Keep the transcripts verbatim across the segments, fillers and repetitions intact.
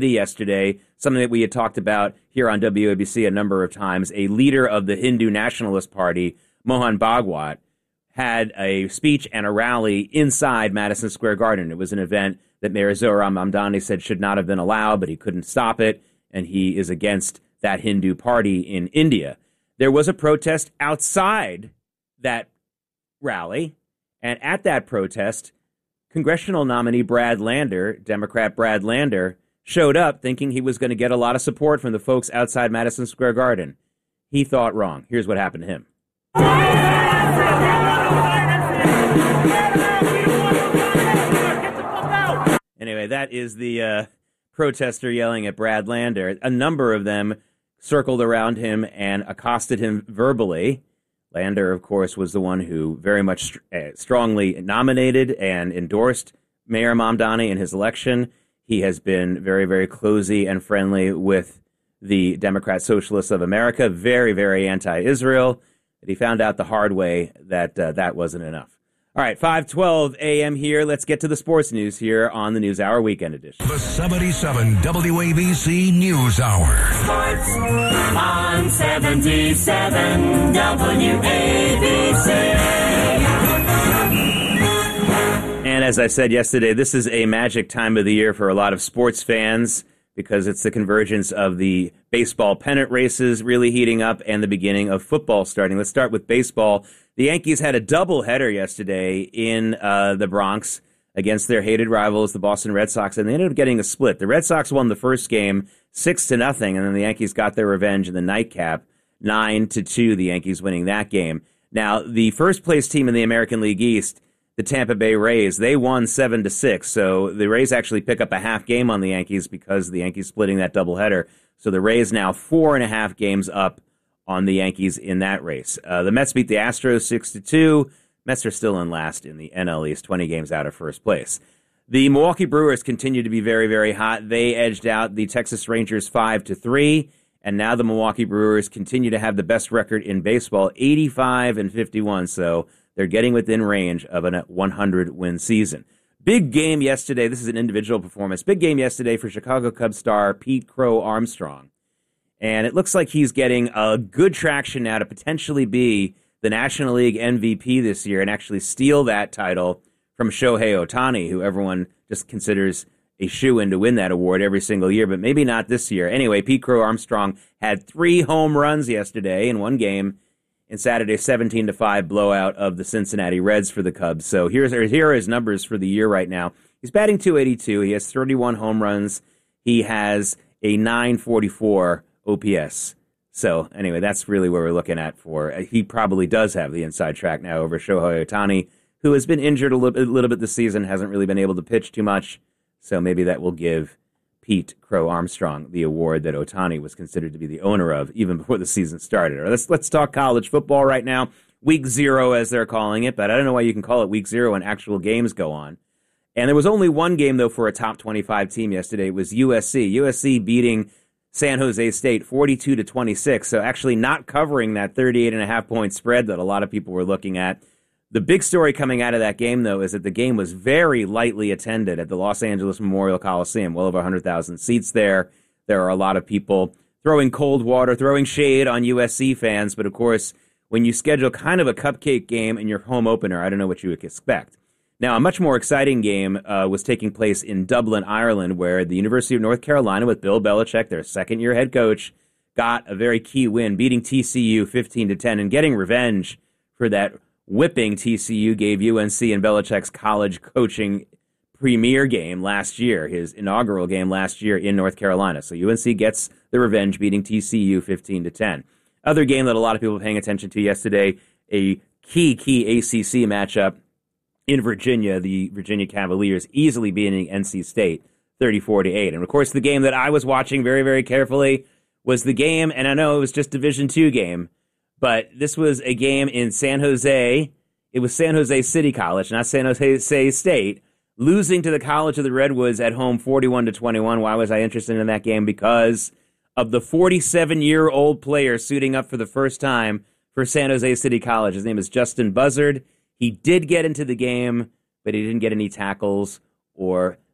Yesterday, something that we had talked about here on W A B C a number of times, a leader of the Hindu Nationalist Party, Mohan Bhagwat, had a speech and a rally inside Madison Square Garden. It was an event that Mayor Zohran Mamdani said should not have been allowed, but he couldn't stop it, and he is against that Hindu party in India. There was a protest outside that rally, and at that protest, congressional nominee Brad Lander, Democrat Brad Lander, showed up thinking he was going to get a lot of support from the folks outside Madison Square Garden. He thought wrong. Here's what happened to him. Anyway, that is the uh, protester yelling at Brad Lander. A number of them circled around him and accosted him verbally. Lander, of course, was the one who very much uh, strongly nominated and endorsed Mayor Mamdani in his election. He has been very, very closey and friendly with the Democrat Socialists of America, very, very anti-Israel. But he found out the hard way that uh, that wasn't enough. All right, five twelve a.m. here. Let's get to the sports news here on the NewsHour Weekend Edition. The seventy-seven W A B C NewsHour. Sports on seventy-seven W A B C. And as I said yesterday, this is a magic time of the year for a lot of sports fans because it's the convergence of the baseball pennant races really heating up and the beginning of football starting. Let's start with baseball. The Yankees had a doubleheader yesterday in uh, the Bronx against their hated rivals, the Boston Red Sox, and they ended up getting a split. The Red Sox won the first game six to nothing, and then the Yankees got their revenge in the nightcap, nine to two. The Yankees winning that game. Now, the first place team in the American League East, the Tampa Bay Rays, they won seven to six. So the Rays actually pick up a half game on the Yankees because the Yankees splitting that doubleheader. So the Rays now four and a half games up on the Yankees in that race. Uh, the Mets beat the Astros six to two. Mets are still in last in the N L East, twenty games out of first place. The Milwaukee Brewers continue to be very, very hot. They edged out the Texas Rangers five to three, and now the Milwaukee Brewers continue to have the best record in baseball, eighty-five and fifty-one. So they're getting within range of a one hundred win season. Big game yesterday. This is an individual performance. Big game yesterday for Chicago Cubs star Pete Crow Armstrong. And it looks like he's getting a good traction now to potentially be the National League M V P this year and actually steal that title from Shohei Ohtani, who everyone just considers a shoo-in to win that award every single year, but maybe not this year. Anyway, Pete Crow Armstrong had three home runs yesterday in one game in Saturday's seventeen to five blowout of the Cincinnati Reds for the Cubs. So here's, here are his numbers for the year right now. He's batting two eighty-two. He has thirty-one home runs. He has a nine forty-four O P S. So anyway, that's really where we're looking at for. He probably does have the inside track now over Shohei Ohtani, who has been injured a little, a little bit this season, hasn't really been able to pitch too much. So maybe that will give Pete Crow Armstrong the award that Ohtani was considered to be the owner of even before the season started. Or let's let's talk college football right now. Week zero, as they're calling it, but I don't know why you can call it week zero when actual games go on. And there was only one game, though, for a top twenty-five team yesterday. It was U S C. U S C beating San Jose State forty-two to twenty-six, so actually not covering that thirty-eight and a half point spread that a lot of people were looking at. The big story coming out of that game, though, is that the game was very lightly attended at the Los Angeles Memorial Coliseum, well over one hundred thousand seats there. There are a lot of people throwing cold water, throwing shade on U S C fans, but of course, when you schedule kind of a cupcake game in your home opener, I don't know what you would expect. Now, a much more exciting game uh, was taking place in Dublin, Ireland, where the University of North Carolina, with Bill Belichick, their second-year head coach, got a very key win, beating T C U fifteen to ten and getting revenge for that whipping T C U gave U N C in Belichick's college coaching premier game last year, his inaugural game last year in North Carolina. So U N C gets the revenge, beating T C U fifteen to ten. Other game that a lot of people were paying attention to yesterday, a key, key A C C matchup in Virginia, the Virginia Cavaliers easily beating N C State thirty-four to eight. And of course, the game that I was watching very, very carefully was the game, and I know it was just Division two game, but this was a game in San Jose. It was San Jose City College, not San Jose State, losing to the College of the Redwoods at home forty-one to twenty-one. Why was I interested in that game? Because of the forty-seven-year-old player suiting up for the first time for San Jose City College. His name is Justin Buzzard. He did get into the game, but he didn't get any tackles or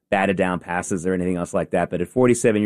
batted down passes or anything else like that. But at forty-seven